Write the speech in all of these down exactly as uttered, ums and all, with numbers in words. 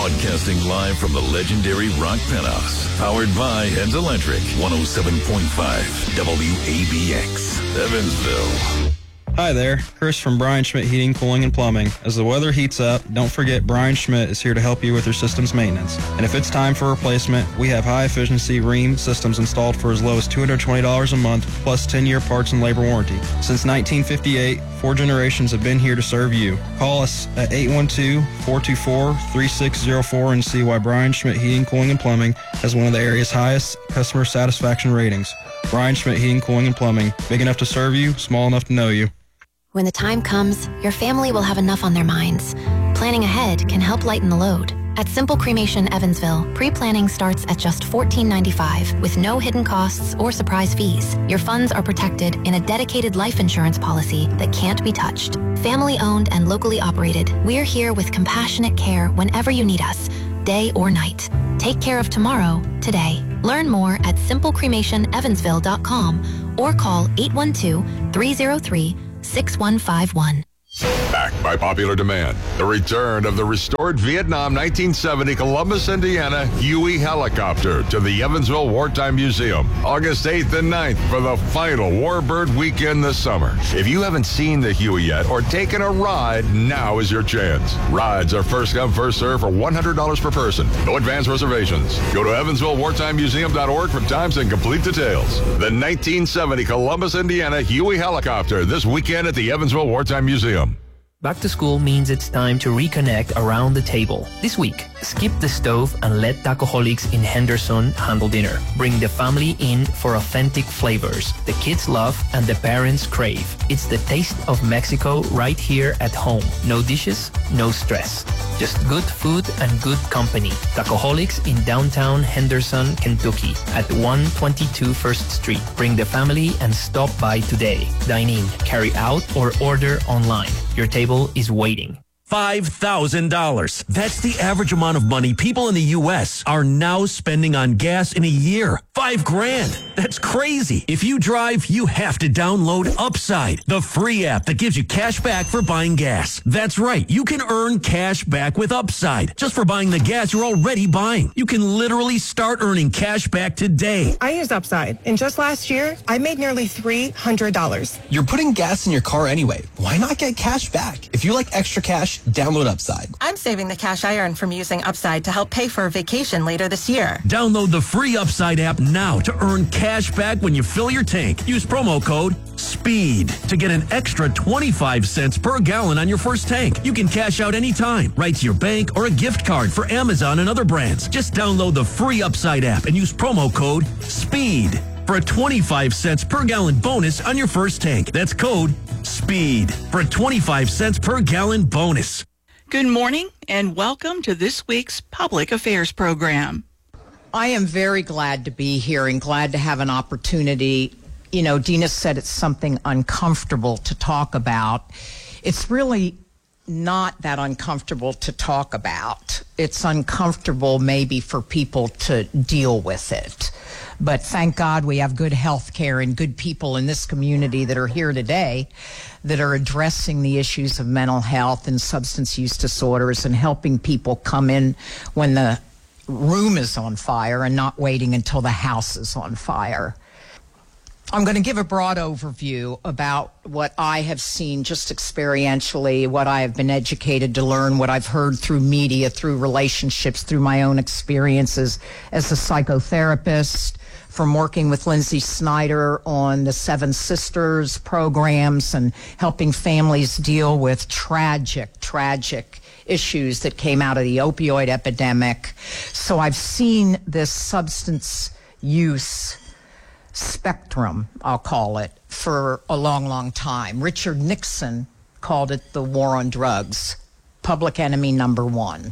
Broadcasting live from the legendary Rock Penthouse. Powered by Heads Electric. one oh seven point five W A B X. Evansville. Hi there, Chris from Brian Schmidt Heating, Cooling, and Plumbing. As the weather heats up, don't forget Brian Schmidt is here to help you with your system's maintenance. And if it's time for replacement, we have high-efficiency Rheem systems installed for as low as two hundred twenty dollars a month, plus ten-year parts and labor warranty. Since nineteen fifty-eight, four generations have been here to serve you. Call us at eight one two, four two four, three six zero four and see why Brian Schmidt Heating, Cooling, and Plumbing has one of the area's highest customer satisfaction ratings. Brian Schmidt Heating, Cooling, and Plumbing. Big enough to serve you, small enough to know you. When the time comes, your family will have enough on their minds. Planning ahead can help lighten the load. At Simple Cremation Evansville, pre-planning starts at just fourteen ninety-five with no hidden costs or surprise fees. Your funds are protected in a dedicated life insurance policy that can't be touched. Family owned and locally operated, we're here with compassionate care whenever you need us, day or night. Take care of tomorrow, today. Learn more at simple cremation evansville dot com or call eight one two, three zero three, six one five one. Backed by popular demand, the return of the restored Vietnam nineteen seventy Columbus, Indiana Huey helicopter to the Evansville Wartime Museum, August eighth and ninth for the final Warbird weekend this summer. If you haven't seen the Huey yet or taken a ride, now is your chance. Rides are first come, first serve for one hundred dollars per person. No advance reservations. Go to evansville wartime museum dot org for times and complete details. The nineteen seventy Columbus, Indiana Huey helicopter this weekend at the Evansville Wartime Museum. Back to school means it's time to reconnect around the table. This week, skip the stove and let Tacoholics in Henderson handle dinner. Bring the family in for authentic flavors the kids love and the parents crave. It's the taste of Mexico right here at home. No dishes, no stress. Just good food and good company. Tacoholics in downtown Henderson, Kentucky at one twenty-two First Street. Bring the family and stop by today. Dine in, carry out, or order online. Your table is waiting. five thousand dollars. That's the average amount of money people in the U S are now spending on gas in a year. Five grand. That's crazy. If you drive, you have to download Upside, the free app that gives you cash back for buying gas. That's right. You can earn cash back with Upside just for buying the gas you're already buying. You can literally start earning cash back today. I used Upside, and just last year, I made nearly three hundred dollars. You're putting gas in your car anyway. Why not get cash back? If you like extra cash, download Upside. I'm saving the cash I earn from using Upside to help pay for a vacation later this year. Download the free Upside app now to earn cash back when you fill your tank. Use promo code SPEED to get an extra twenty-five cents per gallon on your first tank. You can cash out anytime, right to your bank or a gift card for Amazon and other brands. Just download the free Upside app and use promo code SPEED for a twenty-five cents per gallon bonus on your first tank. That's code SPEED for a twenty-five cents per gallon bonus. Good morning and welcome to this week's Public Affairs program. I am very glad to be here and glad to have an opportunity. You know, Dina said it's something uncomfortable to talk about. It's really not that uncomfortable to talk about. It's uncomfortable maybe for people to deal with it. But thank God we have good health care and good people in this community that are here today that are addressing the issues of mental health and substance use disorders and helping people come in when the room is on fire and not waiting until the house is on fire. I'm going to give a broad overview about what I have seen just experientially, what I have been educated to learn, what I've heard through media, through relationships, through my own experiences as a psychotherapist, from working with Lindsay Snyder on the Seven Sisters programs and helping families deal with tragic, tragic issues that came out of the opioid epidemic. So I've seen this substance use spectrum, I'll call it, for a long, long time. Richard Nixon called it the war on drugs, public enemy number one.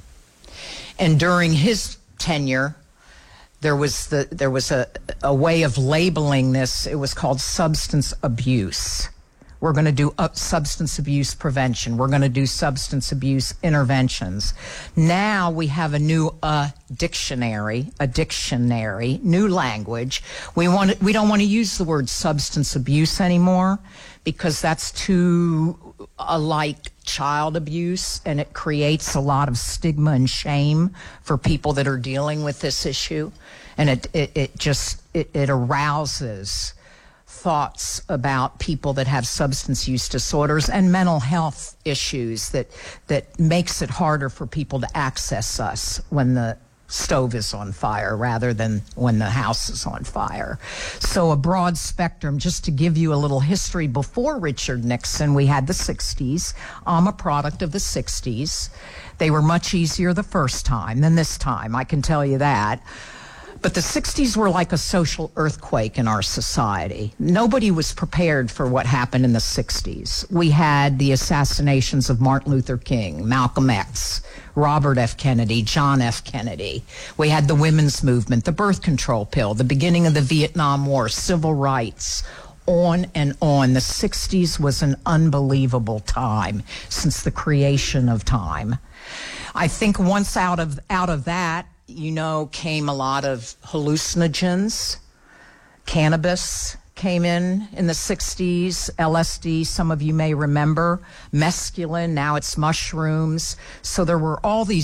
And during his tenure, there was the there was a, a way of labeling this. It was called substance abuse. We're going to do uh, substance abuse prevention. We're going to do substance abuse interventions. Now we have a new uh, dictionary, a dictionary, new language. We want we don't want to use the word substance abuse anymore because that's too uh, like child abuse, and it creates a lot of stigma and shame for people that are dealing with this issue. And it, it, it just, it, it arouses thoughts about people that have substance use disorders and mental health issues that, that makes it harder for people to access us when the stove is on fire rather than when the house is on fire. So a broad spectrum. Just to give you a little history, before Richard Nixon, we had the sixties. I'm a product of the sixties. They were much easier the first time than this time, I can tell you that. But the sixties were like a social earthquake in our society. Nobody was prepared for what happened in the sixties. We had the assassinations of Martin Luther King, Malcolm X, Robert F. Kennedy, John F. Kennedy. We had the women's movement, the birth control pill, the beginning of the Vietnam War, civil rights, on and on. The sixties was an unbelievable time since the creation of time. I think once out of out of that, you know, came a lot of hallucinogens. Cannabis came in in the sixties, L S D, some of you may remember, mescaline, now it's mushrooms. So there were all these